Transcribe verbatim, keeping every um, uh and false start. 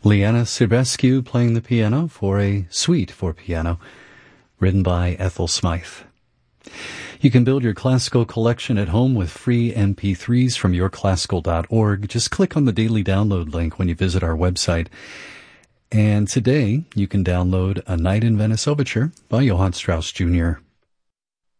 Liana Silvescu playing the piano for a suite for piano, written by Ethel Smythe. You can build your classical collection at home with free M P threes from your classical dot org. Just click on the daily download link when you visit our website. And today, you can download A Night in Venice Overture by Johann Strauss Junior